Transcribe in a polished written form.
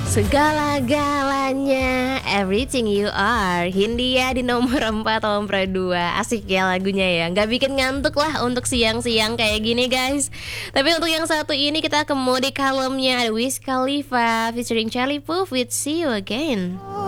Segala-galanya, everything you are. Hindia di nomor 4 nomor 2. Asik ya lagunya ya. Gak bikin ngantuk lah untuk siang-siang kayak gini guys. Tapi untuk yang satu ini kita ke mode kalemnya. Ada Wiz Khalifa featuring Charlie Puth with See You Again.